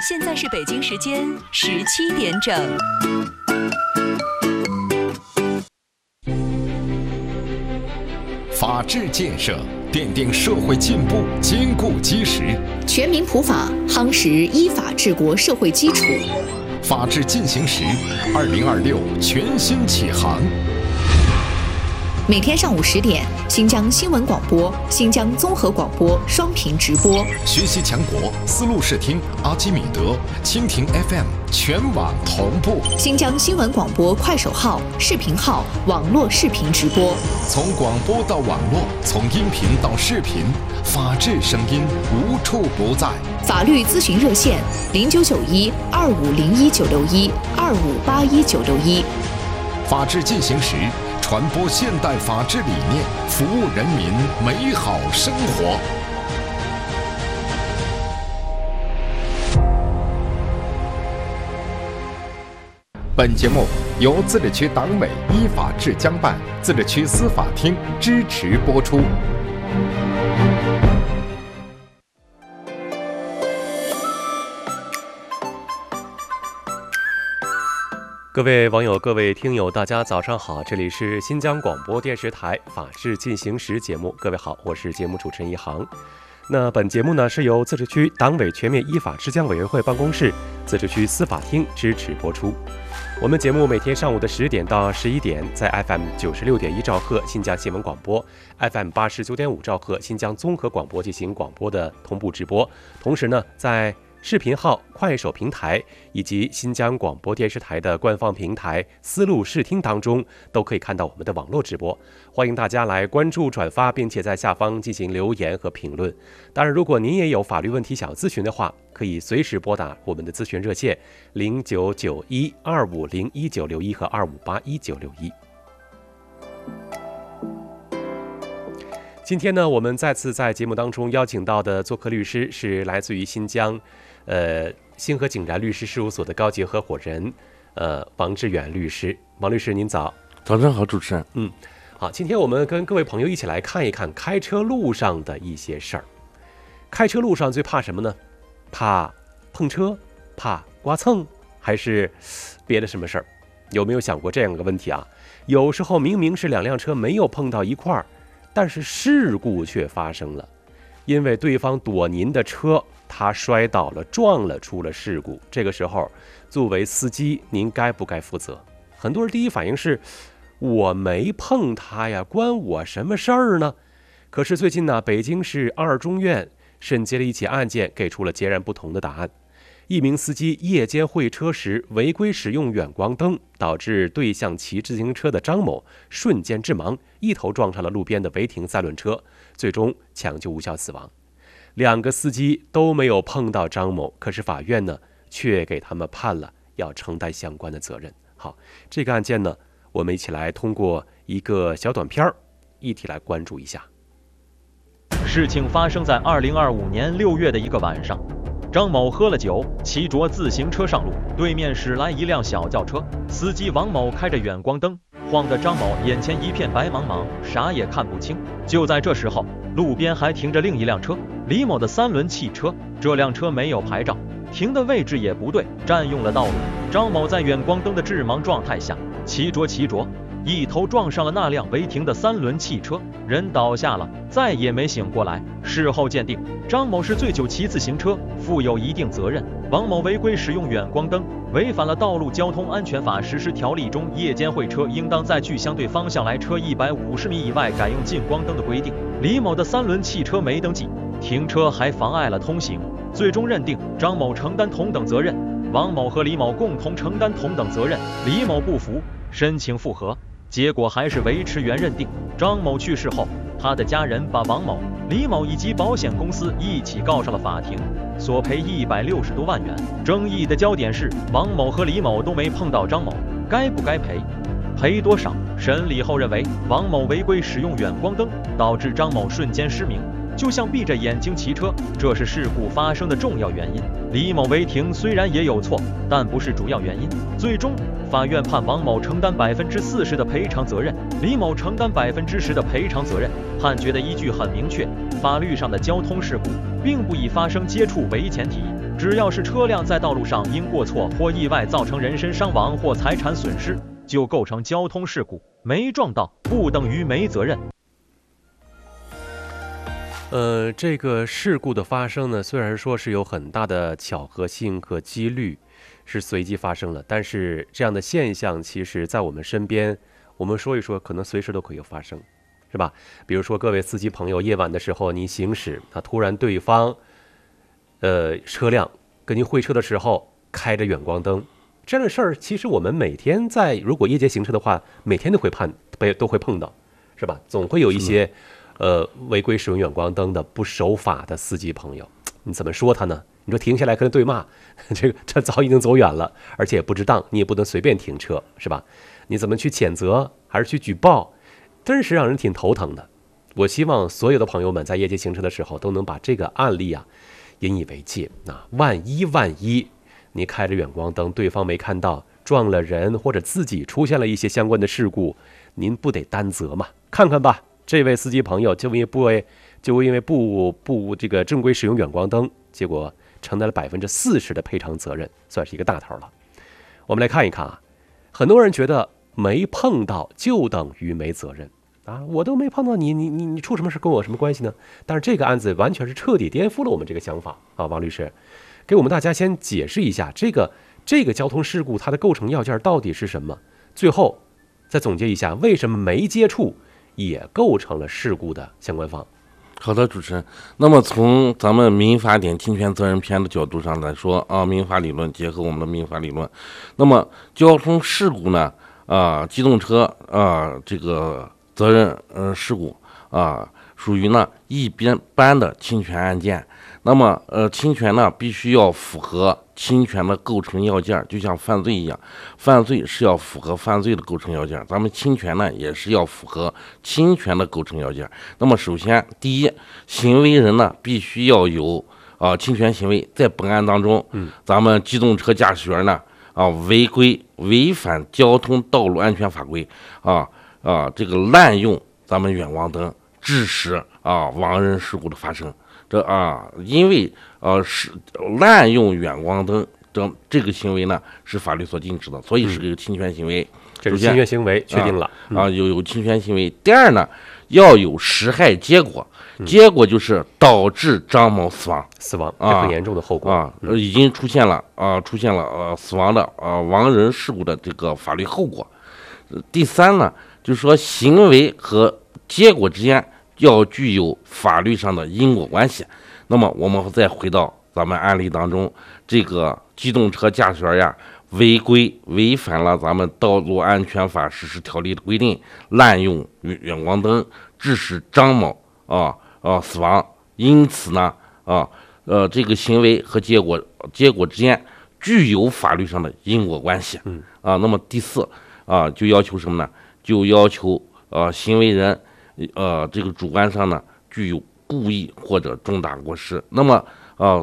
现在是北京时间17点整。 法治建设奠定社会进步坚固基石， 全民普法夯实依法治国社会基础。 法治进行时，2026全新启航。 每天上午10点，新疆新闻广播、新疆综合广播双频直播。 学习强国丝路视听、阿基米德、蜻蜓 FM 全网同步。 新疆新闻广播快手号、视频号网络视频直播。 从广播到网络，从音频到视频，法治声音无处不在。 法律咨询热线：0991-2501-961-2581-961。 法治进行时，传播现代法治理念，服务人民美好生活。本节目由自治区党委依法治江办、自治区司法厅支持播出。 各位网友、各位听友，大家早上好，这里是新疆广播电视台法治进行时节目。各位好，我是节目主持人一航。那本节目呢是由自治区党委全面依法治江委员会办公室、自治区司法厅支持播出。我们节目每天上午的10点到11点，在 FM 96.1兆赫新疆新闻广播、FM 89.5兆赫新疆综合广播进行广播的同步直播。同时呢，在视频号、快手平台以及新疆广播电视台的官方平台丝路视听当中，都可以看到我们的网络直播。欢迎大家来关注、转发，并且在下方进行留言和评论。当然，如果您也有法律问题想咨询的话，可以随时拨打我们的咨询热线0991-2501-961和2581-961。今天呢，我们再次在节目当中邀请到的做客律师是来自于新疆星河景然律师事务所的高级合伙人王志远律师。王律师您早。 早上好，主持人。 好，今天我们跟各位朋友一起来看一看开车路上的一些事儿。开车路上最怕什么呢？怕碰车，怕刮蹭，还是别的什么事儿？有没有想过这样一个问题啊？有时候明明是两辆车没有碰到一块儿，但是事故却发生了，因为对方躲您的车，他摔倒了，撞了，出了事故。这个时候，作为司机，您该不该负责？很多人第一反应是，我没碰他呀，关我什么事儿呢？可是最近呢，北京市2中院审结了一起案件，给出了截然不同的答案。一名司机夜间会车时违规使用远光灯，导致对向骑自行车的张某瞬间致盲，一头撞上了路边的违停3轮车，最终抢救无效死亡。2个司机都没有碰到张某，可是法院呢却给他们判了要承担相关的责任。好，这个案件呢，我们一起来通过一个小短片一起来关注一下。 事情发生在2025年6月的一个晚上，张某喝了酒，骑着自行车上路，对面驶来一辆小轿车，司机王某开着远光灯，晃得张某眼前一片白茫茫，啥也看不清。就在这时候，路边还停着另一辆车，李某的3轮汽车。这辆车没有牌照，停的位置也不对，占用了道路。张某在远光灯的致盲状态下，骑着一头撞上了那辆违停的3轮汽车，人倒下了，再也没醒过来。事后鉴定，张某是醉酒骑自行车，负有一定责任。王某违规使用远光灯，违反了《道路交通安全法实施条例》中夜间会车应当在距相对方向来车150米以外改用近光灯的规定。李某的3轮汽车没登记，停车还妨碍了通行，最终认定张某承担同等责任，王某和李某共同承担同等责任。李某不服，申请复核，结果还是维持原认定。张某去世后，他的家人把王某、李某以及保险公司一起告上了法庭，索赔160多万元。争议的焦点是王某和李某都没碰到张某，该不该赔？赔多少？审理后认为，王某违规使用远光灯，导致张某瞬间失明，就像闭着眼睛骑车，这是事故发生的重要原因。李某违停虽然也有错，但不是主要原因。最终，法院判王某承担40%的赔偿责任，李某承担10%的赔偿责任。判决的依据很明确， 法律上的交通事故，并不以发生接触为前提，只要是车辆在道路上因过错或意外造成人身伤亡或财产损失，就构成交通事故，没撞到不等于没责任。 这个事故的发生呢，虽然说是有很大的巧合性和几率是随机发生了，但是这样的现象其实在我们身边，我们说一说，可能随时都可以发生，是吧？比如说各位司机朋友，夜晚的时候您行驶，突然对方车辆跟您会车的时候开着远光灯，这样的事儿其实我们每天如果夜间行车的话，每天都会碰到，是吧？总会有一些违规使用远光灯的不守法的司机朋友，你怎么说他呢？你说停下来跟他对骂，这早已经走远了，而且也不值当，你也不能随便停车，是吧？你怎么去谴责还是去举报，真是让人挺头疼的。我希望所有的朋友们在夜间行车的时候都能把这个案例引以为戒。万一你开着远光灯，对方没看到，撞了人或者自己出现了一些相关的事故，您不得担责吗？看看吧，这位司机朋友就因为不这个正规使用远光灯，结果承担了40%的赔偿责任，算是一个大头了。我们来看一看很多人觉得没碰到就等于没责任我都没碰到你出什么事跟我什么关系呢？但是这个案子完全是彻底颠覆了我们这个想法王律师，给我们大家先解释一下这个交通事故它的构成要件到底是什么，最后再总结一下为什么没接触也构成了事故的相关方。 好的，主持人。那么从咱们民法典侵权责任篇的角度上来说民法理论结合我们的民法理论，那么交通事故呢机动车这个责任事故属于呢一般的侵权案件。那么侵权呢必须要符合侵权的构成要件，就像犯罪一样，犯罪是要符合犯罪的构成要件，咱们侵权呢也是要符合侵权的构成要件。那么首先第一，行为人呢必须要有侵权行为。在本案当中咱们机动车驾驶员呢违反交通道路安全法规这个滥用咱们远光灯，致使亡人事故的发生。因为是滥用远光灯这个行为呢是法律所禁止的，所以是个侵权行为。 这是侵权行为确定了有侵权行为。第二呢，要有实害结果，结果就是导致张某死亡， 这很严重的后果已经出现了死亡的亡人事故的这个法律后果。第三呢，就是说行为和结果之间要具有法律上的因果关系。那么我们再回到咱们案例当中，这个机动车驾驶员违反了咱们道路安全法实施条例的规定，滥用远光灯，致使张某死亡。因此呢这个行为和结果之间具有法律上的因果关系。那么第四就要求什么呢？就要求行为人这个主观上呢具有故意或者重大过失。那么